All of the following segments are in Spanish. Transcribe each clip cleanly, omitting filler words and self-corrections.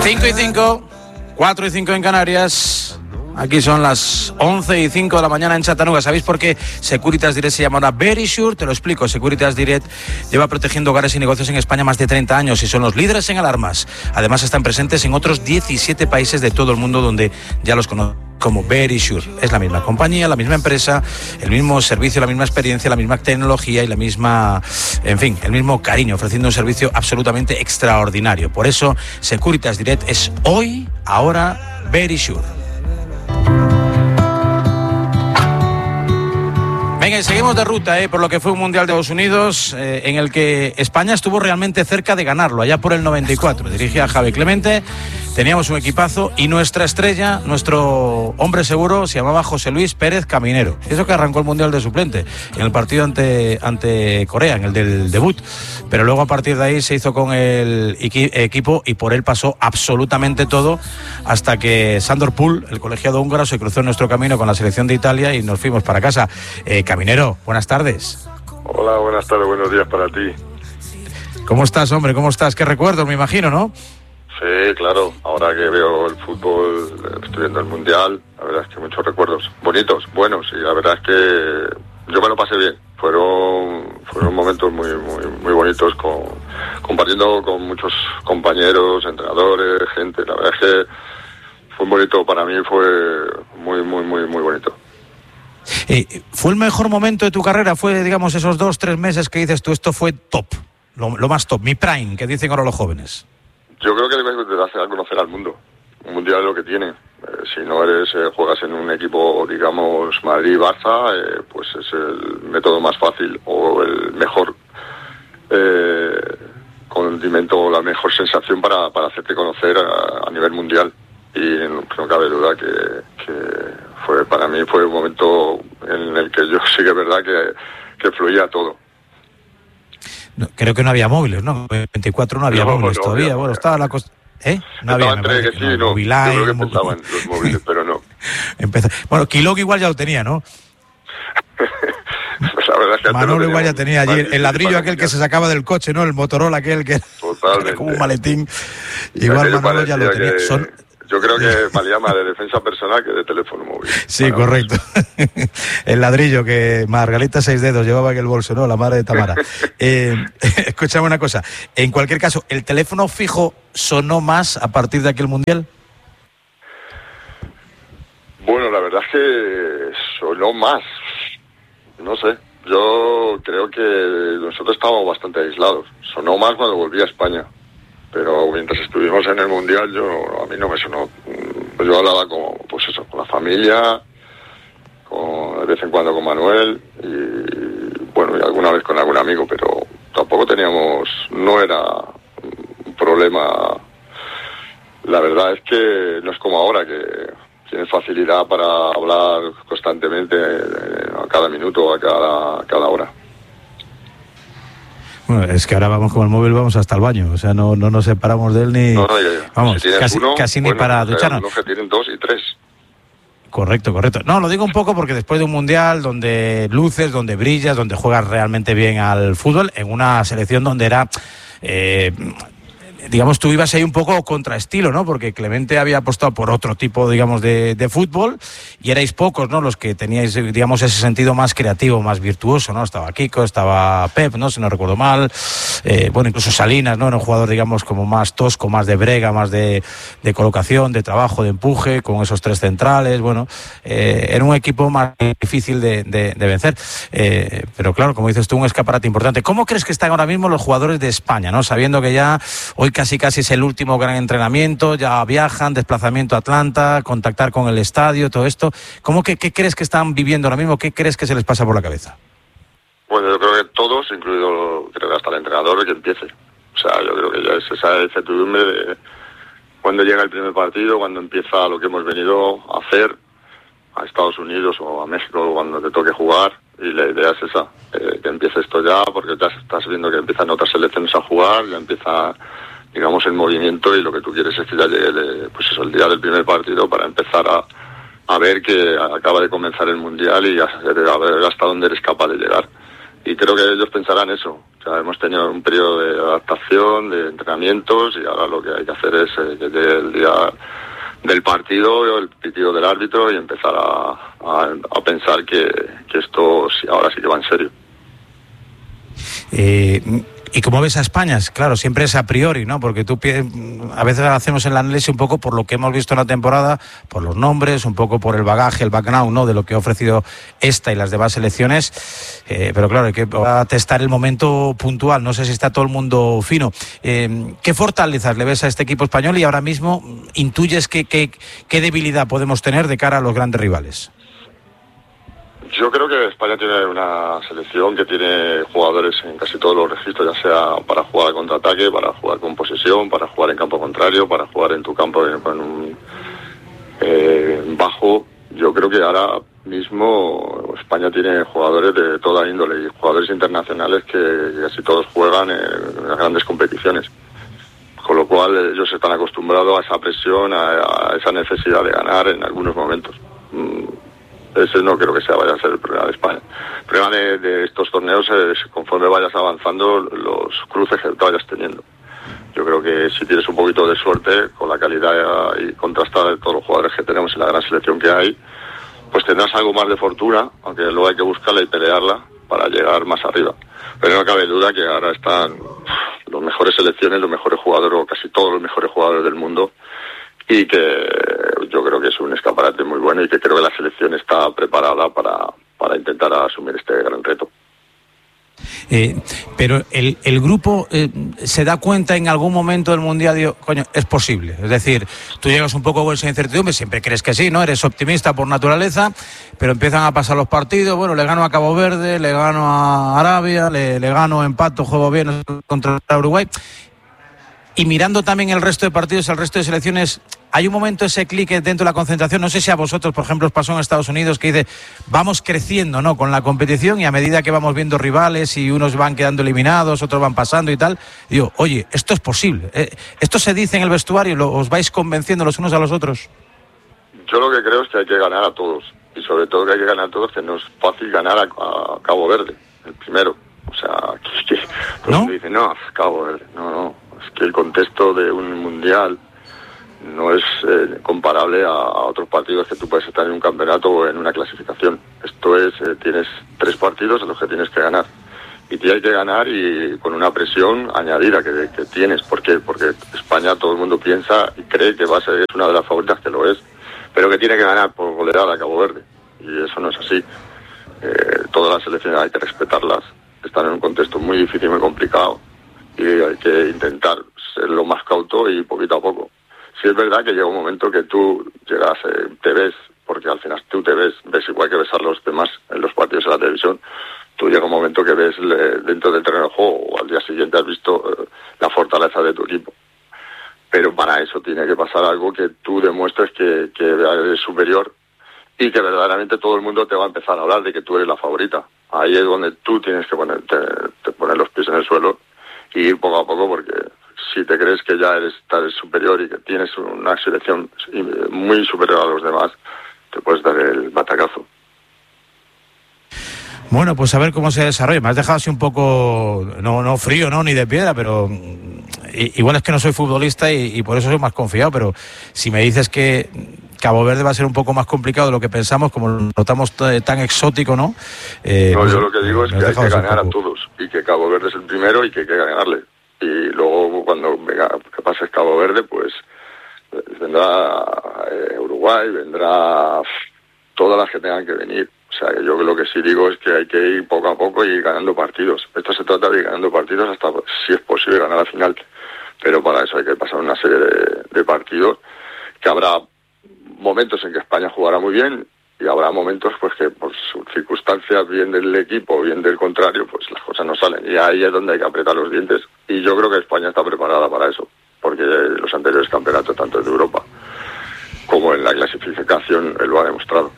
5:05, 4:05 en Canarias. Aquí son las 11:05 de la mañana en Chattanooga. ¿Sabéis por qué Securitas Direct se llama ahora Verisure? Te lo explico. Securitas Direct lleva protegiendo hogares y negocios en España más de 30 años y son los líderes en alarmas. Además están presentes en otros 17 países de todo el mundo donde ya los conocen como Verisure. Es la misma compañía, la misma empresa, el mismo servicio, la misma experiencia, la misma tecnología y la misma, en fin, el mismo cariño, ofreciendo un servicio absolutamente extraordinario. Por eso Securitas Direct es hoy, ahora, Verisure. Venga, y seguimos de ruta por lo que fue un Mundial de Estados Unidos en el que España estuvo realmente cerca de ganarlo, allá por el 94. Dirigía Javi Clemente, teníamos un equipazo y nuestra estrella, nuestro hombre seguro, se llamaba José Luis Pérez Caminero. Eso que arrancó el Mundial de suplente en el partido ante Corea, en el del debut. Pero luego a partir de ahí se hizo con el equipo y por él pasó absolutamente todo hasta que Sándor Pul, el colegiado húngaro, se cruzó en nuestro camino con la selección de Italia y nos fuimos para casa. Caminero, buenas tardes. Hola, buenas tardes, buenos días para ti. ¿Cómo estás, hombre? ¿Cómo estás? Qué recuerdos, me imagino, ¿no? Sí, claro. Ahora que veo el fútbol, estoy viendo el Mundial, la verdad es que muchos recuerdos bonitos, buenos, y la verdad es que yo me lo pasé bien. Fueron momentos muy bonitos compartiendo con muchos compañeros, entrenadores, gente. La verdad es que fue bonito, para mí fue muy bonito. ¿Fue el mejor momento de tu carrera? ¿Fue, digamos, esos 2-3 meses que dices tú, esto fue top, lo más top, mi prime, que dicen ahora los jóvenes? Yo creo que debes de hacer conocer al mundo. Un mundial es lo que tiene. Si no juegas en un equipo, digamos, Madrid-Barça, pues es el método más fácil o el mejor condimento o la mejor sensación para hacerte conocer a nivel mundial. Y no cabe duda que para mí fue un momento en el que yo sí que es verdad que fluía todo. No, creo que no había móviles, ¿no? En 24 no había móviles todavía. Bueno, estaba la cosa... No había, entre que sí, no. Movileye, yo creo que empezaban los móviles, pero no. Bueno, Quilog igual ya lo tenía, ¿no? Pues la verdad es que Manolo igual ya tenía allí el ladrillo aquel que se sacaba del coche, ¿no? El Motorola aquel que era como un maletín. Igual Manolo ya lo tenía. Yo creo que valía más de defensa personal que de teléfono móvil. Sí, correcto. El ladrillo que Margarita 6 dedos llevaba en el bolso, ¿no? La madre de Tamara. Escúchame una cosa. En cualquier caso, ¿el teléfono fijo sonó más a partir de aquel Mundial? Bueno, la verdad es que sonó más. No sé. Yo creo que nosotros estábamos bastante aislados. Sonó más cuando volví a España. Pero mientras estuvimos en el Mundial, a mí no me sonó. Yo hablaba con la familia, de vez en cuando con Manuel y alguna vez con algún amigo, pero tampoco no era un problema. La verdad es que no es como ahora, que tienes facilidad para hablar constantemente a cada minuto, a cada hora. Bueno, es que ahora vamos con el móvil, vamos hasta el baño, o sea, no nos separamos de él ni... No, vamos, si casi ni para ducharnos. Los que tienen 2 y 3. Correcto. No, lo digo un poco porque después de un Mundial donde luces, donde brillas, donde juegas realmente bien al fútbol, en una selección donde era... digamos, tú ibas ahí un poco contraestilo, ¿no? Porque Clemente había apostado por otro tipo, digamos, de fútbol y erais pocos, ¿no? Los que teníais, digamos, ese sentido más creativo, más virtuoso, ¿no? Estaba Kiko, estaba Pep, ¿no? Si no recuerdo mal. Incluso Salinas, ¿no? Era un jugador, digamos, como más tosco, más de brega, más de colocación, de trabajo, de empuje, con esos 3 centrales. Bueno, era un equipo más difícil de vencer. Pero claro, como dices tú, un escaparate importante. ¿Cómo crees que están ahora mismo los jugadores de España, ¿no? Sabiendo que ya hoy casi es el último gran entrenamiento, ya viajan, desplazamiento a Atlanta, contactar con el estadio, todo esto. ¿Qué crees que están viviendo ahora mismo? ¿Qué crees que se les pasa por la cabeza? Bueno, yo creo que todos, incluido creo que hasta el entrenador, que empiece. O sea, yo creo que ya es esa incertidumbre de cuando llega el primer partido, cuando empieza lo que hemos venido a hacer a Estados Unidos o a México cuando te toque jugar, y la idea es esa, que empiece esto ya, porque ya estás viendo que empiezan otras selecciones a jugar, ya empieza, digamos, el movimiento, y lo que tú quieres es que ya llegue el día del primer partido para empezar a ver que acaba de comenzar el Mundial y a ver hasta dónde eres capaz de llegar. y creo que ellos pensarán eso. O sea, hemos tenido un periodo de adaptación, de entrenamientos, y ahora lo que hay que hacer es que llegue el día del partido, el pitido del árbitro, y empezar a pensar que esto ahora sí que va en serio. ¿Y cómo ves a España? Claro, siempre es a priori, ¿no? Porque a veces hacemos el análisis un poco por lo que hemos visto en la temporada, por los nombres, un poco por el bagaje, el background, ¿no? De lo que ha ofrecido esta y las demás selecciones. Pero claro, hay que testar el momento puntual. No sé si está todo el mundo fino. ¿Qué fortalezas le ves a este equipo español y ahora mismo intuyes qué debilidad podemos tener de cara a los grandes rivales? Yo creo que España tiene una selección que tiene jugadores en casi todos los registros, ya sea para jugar al contraataque, para jugar con posesión, para jugar en campo contrario, para jugar en tu campo en un bajo. Yo creo que ahora mismo España tiene jugadores de toda índole y jugadores internacionales que casi todos juegan en las grandes competiciones. Con lo cual ellos están acostumbrados a esa presión, a esa necesidad de ganar en algunos momentos. Ese no creo que vaya a ser el problema de España. El problema de estos torneos es conforme vayas avanzando los cruces que vayas teniendo. Yo creo que si tienes un poquito de suerte con la calidad y contrastada de todos los jugadores que tenemos en la gran selección que hay, pues tendrás algo más de fortuna, aunque luego hay que buscarla y pelearla para llegar más arriba. Pero no cabe duda que ahora están los mejores selecciones, los mejores jugadores, o casi todos los mejores jugadores del mundo, y que yo creo que es un escaparate muy bueno y que creo que la selección está preparada para intentar asumir este gran reto. Pero el grupo se da cuenta en algún momento del Mundial, digo, coño, es posible. Es decir, tú llegas un poco con esa incertidumbre, siempre crees que sí, ¿no? Eres optimista por naturaleza, pero empiezan a pasar los partidos. Bueno, le gano a Cabo Verde, le gano a Arabia, le gano, empato, juego bien contra Uruguay. Y mirando también el resto de partidos, el resto de selecciones, hay un momento, ese clic dentro de la concentración. No sé si a vosotros, por ejemplo, os pasó en Estados Unidos, que dice, vamos creciendo, ¿no?, con la competición, y a medida que vamos viendo rivales y unos van quedando eliminados, otros van pasando y tal, digo, oye, esto es posible. ¿Esto se dice en el vestuario? ¿Os vais convenciendo los unos a los otros? Yo lo que creo es que hay que ganar a todos, y sobre todo que hay que ganar a todos, que no es fácil ganar a Cabo Verde, el primero. O sea, que ¿no? Dicen, no, Cabo Verde, no. Es que el contexto de un mundial no es comparable a otros partidos que tú puedes estar en un campeonato o en una clasificación. Esto es, tienes 3 partidos en los que tienes que ganar. Y tienes que ganar y con una presión añadida que tienes. ¿Por qué? Porque España, todo el mundo piensa y cree que va a ser una de las favoritas, que lo es, pero que tiene que ganar por goleada a Cabo Verde. Y eso no es así. Todas las selecciones hay que respetarlas. Están en un contexto muy difícil, muy complicado. Y hay que intentar ser lo más cauto y poquito a poco. Sí es verdad que llega un momento que tú llegas, te ves, porque al final tú te ves igual que ves a los demás en los partidos en la televisión. Tú llega un momento que ves dentro del terreno de juego, o al día siguiente has visto la fortaleza de tu equipo. Pero para eso tiene que pasar algo que tú demuestres que eres superior y que verdaderamente todo el mundo te va a empezar a hablar de que tú eres la favorita. Ahí es donde tú tienes que poner los pies en el suelo y ir poco a poco, porque si te crees que ya eres superior y que tienes una selección muy superior a los demás, te puedes dar el batacazo. Bueno, pues a ver cómo se desarrolla. Me has dejado así un poco, no frío, no, ni de piedra, pero igual es que no soy futbolista y por eso soy más confiado, pero si me dices que Cabo Verde va a ser un poco más complicado de lo que pensamos, como lo notamos tan exótico, ¿no? No, yo lo que digo es que hay que ganar a todos, y que Cabo Verde es el primero y que hay que ganarle. Y luego cuando venga, que pase Cabo Verde, pues vendrá Uruguay, vendrá todas las que tengan que venir. O sea, que yo lo que sí digo es que hay que ir poco a poco y ir ganando partidos. Esto se trata de ir ganando partidos hasta, si es posible, ganar la final. Pero para eso hay que pasar una serie de partidos, que habrá momentos en que España jugará muy bien y habrá momentos pues que por sus circunstancias, bien del equipo, bien del contrario, pues las cosas no salen. Y ahí es donde hay que apretar los dientes. Y yo creo que España está preparada para eso, porque los anteriores campeonatos, tanto de Europa como en la clasificación, él lo ha demostrado.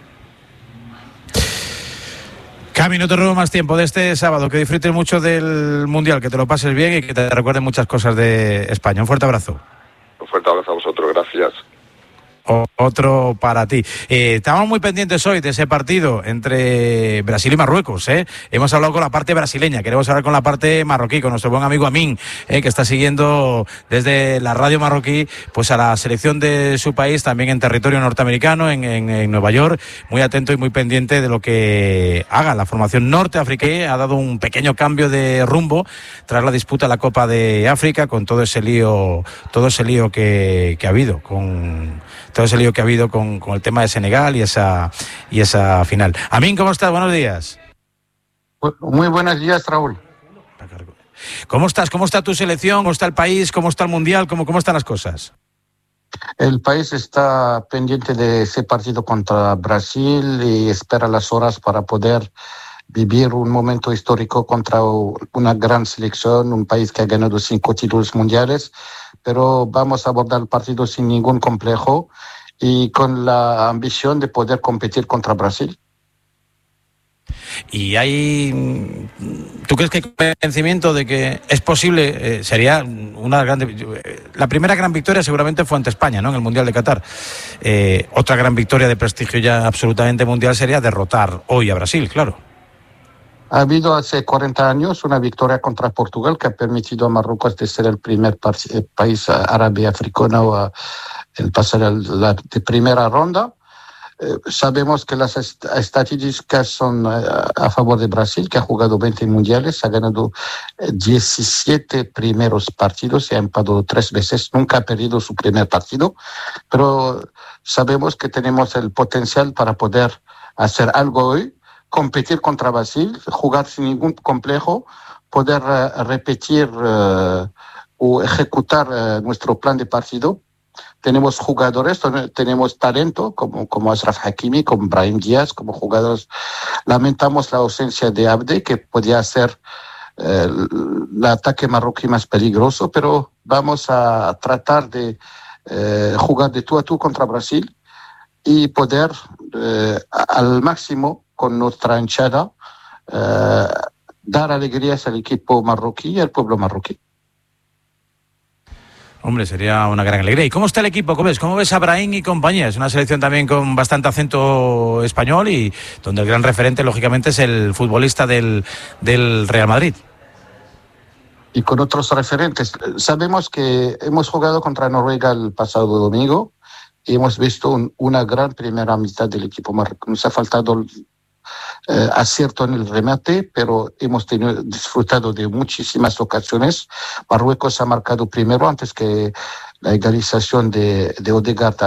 Cami, no te robo más tiempo de este sábado. Que disfrutes mucho del Mundial, que te lo pases bien y que te recuerden muchas cosas de España. Un fuerte abrazo. Un fuerte abrazo a vosotros, gracias. Otro para ti. Estamos muy pendientes hoy de ese partido entre Brasil y Marruecos. Hemos hablado con la parte brasileña, queremos hablar con la parte marroquí, con nuestro buen amigo Amin, que está siguiendo desde la radio marroquí pues a la selección de su país, también en territorio norteamericano, en Nueva York, muy atento y muy pendiente de lo que haga la formación norteafricana. Ha dado un pequeño cambio de rumbo tras la disputa de la Copa de África, con todo ese lío que ha habido con el tema de Senegal y esa final. Amin, ¿cómo estás? Buenos días. Muy buenos días, Raúl. ¿Cómo estás? ¿Cómo está tu selección? ¿Cómo está el país? ¿Cómo está el Mundial? ¿Cómo están las cosas? El país está pendiente de ese partido contra Brasil y espera las horas para poder vivir un momento histórico contra una gran selección, un país que ha ganado 5 títulos mundiales, pero vamos a abordar el partido sin ningún complejo y con la ambición de poder competir contra Brasil. Y ¿tú crees que hay convencimiento de que es posible? Sería una la primera gran victoria seguramente fue ante España, ¿no? En el Mundial de Qatar. Otra gran victoria de prestigio ya absolutamente mundial sería derrotar hoy a Brasil, claro. Ha habido hace 40 años una victoria contra Portugal que ha permitido a Marruecos de ser el primer país árabe africano en pasar de primera ronda. Sabemos que las estadísticas son a favor de Brasil, que ha jugado 20 mundiales, ha ganado 17 primeros partidos y ha empatado 3 veces, nunca ha perdido su primer partido, pero sabemos que tenemos el potencial para poder hacer algo hoy, competir contra Brasil, jugar sin ningún complejo, poder repetir o ejecutar nuestro plan de partido. Tenemos jugadores, tenemos talento como Achraf Hakimi, como Brahim Díaz, como jugadores. Lamentamos la ausencia de Abde, que podía ser el ataque marroquí más peligroso, pero vamos a tratar de jugar de tú a tú contra Brasil y poder al máximo con nuestra hinchada dar alegrías al equipo marroquí y al pueblo marroquí. Hombre, sería una gran alegría. ¿Y cómo está el equipo? ¿Cómo ves a Brahim y compañía? Es una selección también con bastante acento español y donde el gran referente, lógicamente, es el futbolista del Real Madrid. Y con otros referentes. Sabemos que hemos jugado contra Noruega el pasado domingo y hemos visto una gran primera mitad del equipo marroquí. Nos ha faltado acierto en el remate, pero hemos disfrutado de muchísimas ocasiones. Marruecos ha marcado primero antes que la egalización de Odegaard